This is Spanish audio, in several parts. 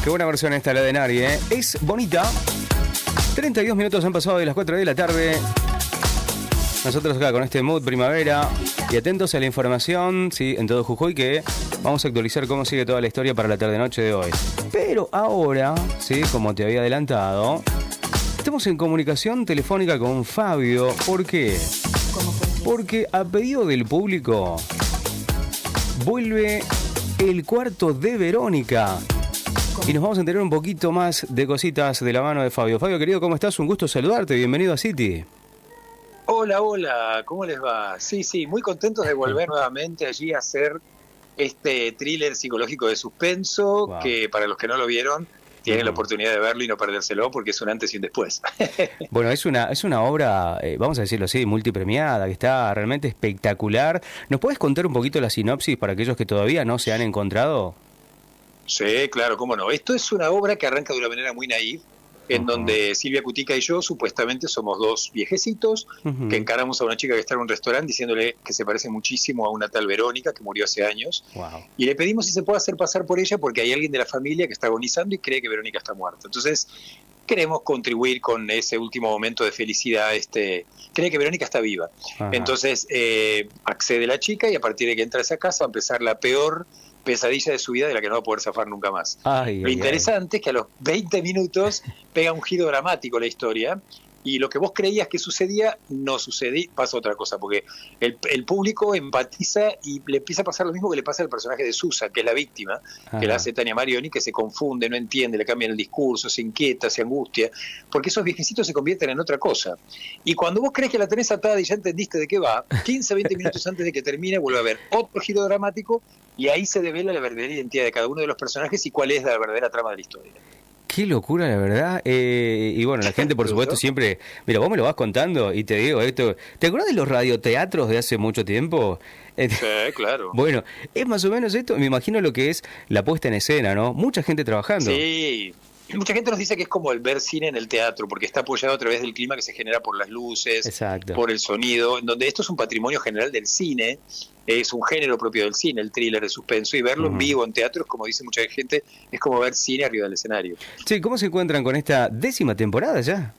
Qué buena versión esta, la de Nari, ¿eh? Es bonita. 32 minutos han pasado de las 4 de la tarde. Nosotros acá con este mood primavera y atentos a la información, sí, en todo Jujuy, que vamos a actualizar cómo sigue toda la historia para la tarde-noche de hoy. Pero ahora, sí, como te había adelantado, estamos en comunicación telefónica con Fabio. ¿Por qué? Porque a pedido del público vuelve el cuarto de Verónica. Y nos vamos a enterar un poquito más de cositas de la mano de Fabio. Fabio, querido, ¿cómo estás? Un gusto saludarte. Bienvenido a City. Hola, ¿cómo les va? Sí, muy contentos de volver nuevamente allí a hacer este thriller psicológico de suspenso, wow, que para los que no lo vieron, tienen la oportunidad de verlo y no perdérselo porque es un antes y un después. Bueno, es una obra, vamos a decirlo así, multipremiada, que está realmente espectacular. ¿Nos puedes contar un poquito la sinopsis para aquellos que todavía no se han encontrado? Sí, claro, cómo no. Esto es una obra que arranca de una manera muy naif, en donde Silvia Cutica y yo supuestamente somos dos viejecitos que encaramos a una chica que está en un restaurante diciéndole que se parece muchísimo a una tal Verónica que murió hace años. Wow. Y le pedimos si se puede hacer pasar por ella porque hay alguien de la familia que está agonizando y cree que Verónica está muerta. Entonces queremos contribuir con ese último momento de felicidad. Cree que Verónica está viva. Ajá. Entonces accede la chica y a partir de que entra a esa casa va a empezar la peor pesadilla de su vida de la que no va a poder zafar nunca más. Lo interesante es que a los 20 minutos pega un giro dramático la historia y lo que vos creías que sucedía no sucedía, pasa otra cosa, porque el público empatiza y le empieza a pasar lo mismo que le pasa al personaje de Susa, que es la víctima, que la hace Tania Marioni, que se confunde, no entiende, le cambian el discurso, se inquieta, se angustia, porque esos viejecitos se convierten en otra cosa. Y cuando vos crees que la tenés atada y ya entendiste de qué va, 15, 20 minutos antes de que termine vuelve a haber otro giro dramático y ahí se devela la verdadera identidad de cada uno de los personajes y cuál es la verdadera trama de la historia. Qué locura, la verdad. Y bueno, la gente, por supuesto, siempre... Mira, vos me lo vas contando y te digo esto... ¿Te acuerdas de los radioteatros de hace mucho tiempo? Sí, claro. Bueno, es más o menos esto. Me imagino lo que es la puesta en escena, ¿no? Mucha gente trabajando. Sí. Mucha gente nos dice que es como el ver cine en el teatro, porque está apoyado a través del clima que se genera por las luces, exacto, por el sonido, en donde esto es un patrimonio general del cine, es un género propio del cine, el thriller de suspenso, y verlo en vivo en teatros, como dice mucha gente, es como ver cine arriba del escenario. Sí, ¿cómo se encuentran con esta 10ª temporada ya?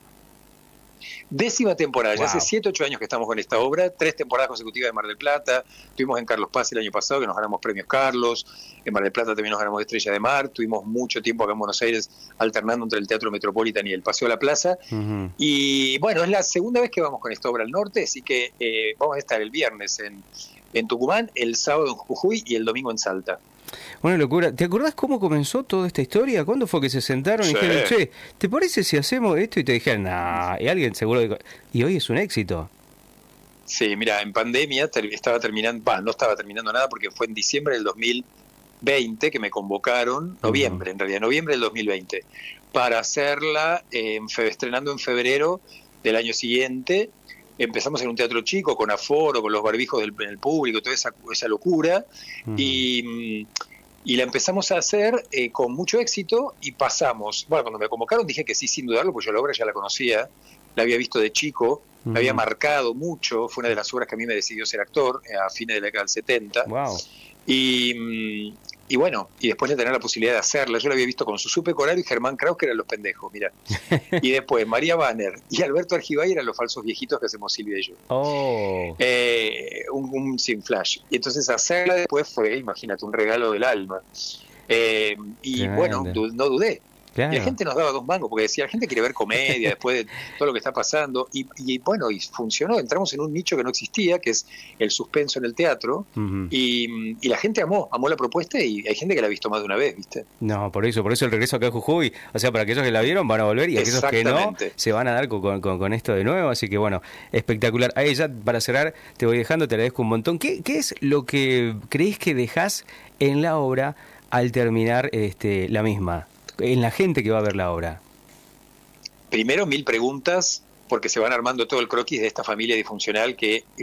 10ª temporada, ya hace 7, 8 años que estamos con esta obra, 3 temporadas consecutivas de Mar del Plata, estuvimos en Carlos Paz el año pasado que nos ganamos premios Carlos, en Mar del Plata también nos ganamos Estrella de Mar, tuvimos mucho tiempo acá en Buenos Aires alternando entre el Teatro Metropolitan y el Paseo de la Plaza, y bueno, es la segunda vez que vamos con esta obra al norte, así que vamos a estar el viernes en Tucumán, el sábado en Jujuy y el domingo en Salta. Una locura. ¿Te acordás cómo comenzó toda esta historia? ¿Cuándo fue que se sentaron y dijeron, che, ¿te parece si hacemos esto? Y te dijeron, nah, y alguien seguro... Y hoy es un éxito. Sí, mira, en pandemia estaba terminando, no estaba terminando nada porque fue en diciembre del 2020 que me convocaron, noviembre del 2020, para hacerla estrenando en febrero del año siguiente. Empezamos en un teatro chico, con aforo, con los barbijos del público, toda esa locura, y la empezamos a hacer con mucho éxito, y pasamos, bueno, cuando me convocaron dije que sí, sin dudarlo, porque yo la obra ya la conocía, la había visto de chico, me había marcado mucho, fue una de las obras que a mí me decidió ser actor, a fines de la década del 70, wow. Y bueno, y después de tener la posibilidad de hacerla, yo la había visto con Susupe Coraro y Germán Kraus, que eran los pendejos, mira. Y después María Banner y Alberto Argibay eran los falsos viejitos que hacemos Silvia y yo. Oh. Un sin flash. Y entonces hacerla después fue, imagínate, un regalo del alma. Y bueno, no dudé. Claro. Y la gente nos daba 2 mangos, porque decía, la gente quiere ver comedia después de todo lo que está pasando, y bueno, y funcionó, entramos en un nicho que no existía, que es el suspenso en el teatro, y la gente amó la propuesta, y hay gente que la ha visto más de una vez, ¿viste? No, por eso el regreso acá a Jujuy, o sea, para aquellos que la vieron van a volver, y aquellos que no, se van a dar con esto de nuevo, así que bueno, espectacular. Ahí ya, para cerrar, te voy dejando, te agradezco un montón. ¿Qué es lo que crees que dejás en la obra al terminar la misma? En la gente que va a ver la obra. Primero, 1000 preguntas, porque se van armando todo el croquis de esta familia disfuncional que